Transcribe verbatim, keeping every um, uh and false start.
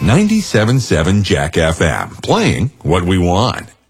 ninety-seven point seven Jack F M, playing what we want.